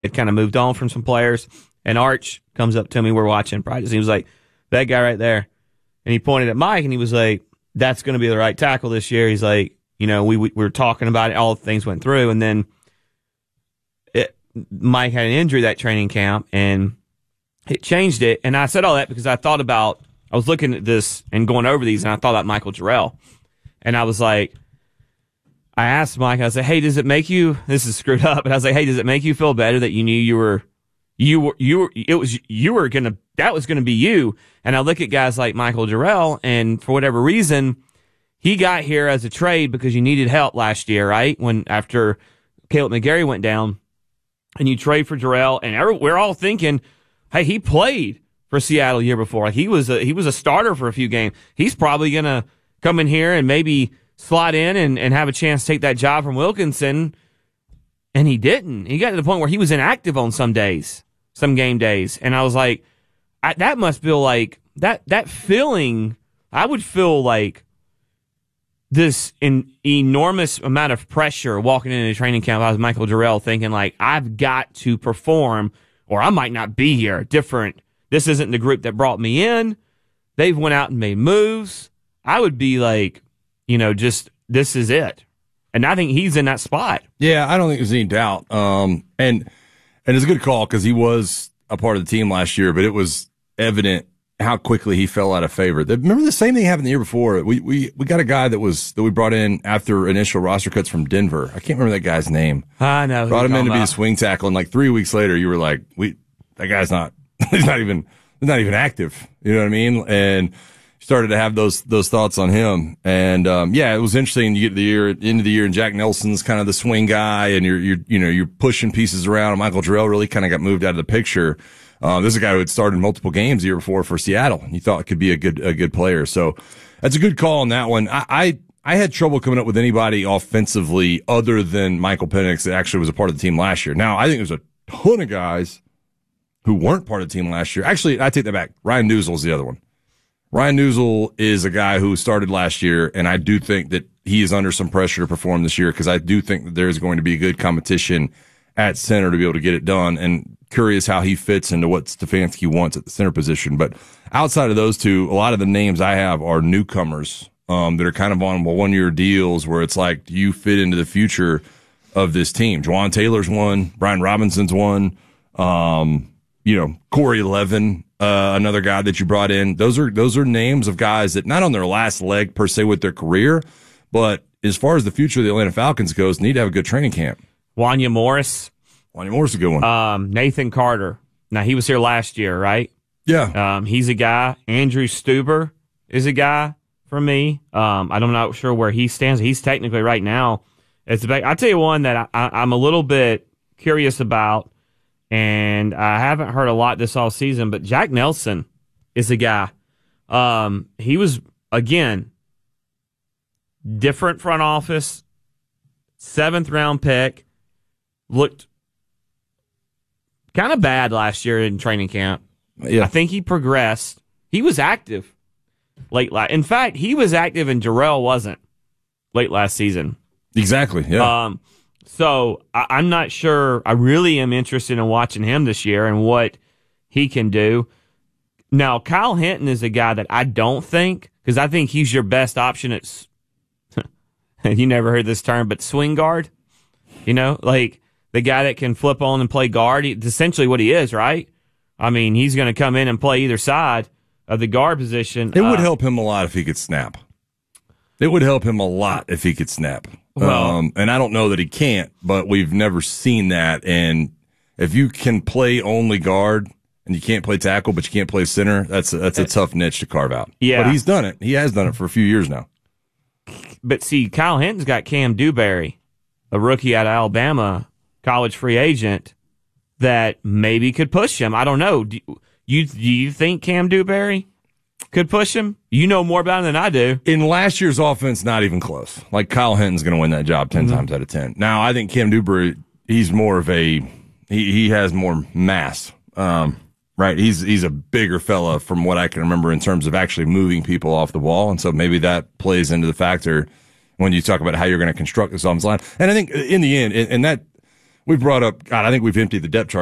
had kind of moved on from some players. And Arch comes up to me. We're watching practice. He was like, that guy right there. And he pointed at Mike, and he was like, that's going to be the right tackle this year. He's like, we were talking about it. All the things went through. And then Mike had an injury that training camp, and it changed it. And I said all that because I was looking at this and going over these, and I thought about Michael Jarrell. And I was like, I asked Mike, I said, hey, does it make you, this is screwed up, but I was like, hey, does it make you feel better that you knew that was going to be you? And I look at guys like Michael Jarrell, and for whatever reason, he got here as a trade because you needed help last year, right? After Caleb McGarry went down, and you trade for Jarrell, and we're all thinking, hey, he played for Seattle the year before. Like he was a starter for a few games. He's probably going to come in here and maybe slide in and have a chance to take that job from Wilkinson. And he didn't. He got to the point where he was inactive on some days, some game days. And I was like, that must feel like that feeling. I would feel like this enormous amount of pressure walking into training camp. I was Michael Jarrell thinking like, I've got to perform or I might not be here. This isn't the group that brought me in. They've went out and made moves. I would be like, this is it. And I think he's in that spot. Yeah, I don't think there's any doubt. And it's a good call because he was a part of the team last year, but it was evident how quickly he fell out of favor. Remember the same thing happened the year before. We got a guy that we brought in after initial roster cuts from Denver. I can't remember that guy's name. I know. Brought him in to be a swing tackle, and like 3 weeks later, you were like, that guy's not. He's not even active. You know what I mean? And started to have those thoughts on him. And it was interesting. You get into the year, and Jack Nelson's kind of the swing guy, and you're pushing pieces around. And Michael Jarrell really kind of got moved out of the picture. This is a guy who had started multiple games the year before for Seattle, and you thought it could be a good player. So that's a good call on that one. I had trouble coming up with anybody offensively other than Michael Penix that actually was a part of the team last year. Now, I think there's a ton of guys who weren't part of the team last year. Actually, I take that back. Ryan Newsel is the other one. Ryan Newsel is a guy who started last year, and I do think that he is under some pressure to perform this year because I do think that there's going to be good competition at center to be able to get it done, and curious how he fits into what Stefanski wants at the center position. But outside of those two, a lot of the names I have are newcomers that are kind of on one-year deals where it's like, do you fit into the future of this team? Juwan Taylor's one. Brian Robinson's one. Corey Levin, another guy that you brought in. Those are names of guys that not on their last leg per se with their career, but as far as the future of the Atlanta Falcons goes, need to have a good training camp. Wanya Morris is a good one. Nathan Carter. Now, he was here last year, right? Yeah. He's a guy. Andrew Stuber is a guy for me. I'm not sure where he stands. He's technically right now. I'll tell you one that I'm a little bit curious about, and I haven't heard a lot this all season, but Jack Nelson is a guy. He was, again, different front office, 7th-round pick, looked kind of bad last year in training camp. Yeah. I think he progressed. He was active late last. In fact, he was active and Jarrell wasn't late last season. Exactly. Yeah. So I'm not sure. I really am interested in watching him this year and what he can do. Now, Kyle Hinton is a guy that I don't think, because I think he's your best option at, you never heard this term, but swing guard. Like the guy that can flip on and play guard. It's essentially what he is, right? I mean, he's going to come in and play either side of the guard position. It would help him a lot if he could snap. It would help him a lot if he could snap. Well, and I don't know that he can't, but we've never seen that. And if you can play only guard and you can't play tackle, but you can't play center, that's a tough niche to carve out. Yeah. But he's done it. He has done it for a few years now. But see, Kyle Hinton's got Cam Dewberry, a rookie out of Alabama, college free agent, that maybe could push him. I don't know. Do you think Cam Dewberry could push him? You know more about him than I do. In last year's offense, not even close. Like, Kyle Hinton's going to win that job 10 times out of 10. Now, I think Cam Dewberry, he's more of he has more mass. Right? He's a bigger fella from what I can remember in terms of actually moving people off the ball. And so maybe that plays into the factor when you talk about how you're going to construct this offensive line. And I think in the end, and that we've brought up, God, I think we've emptied the depth chart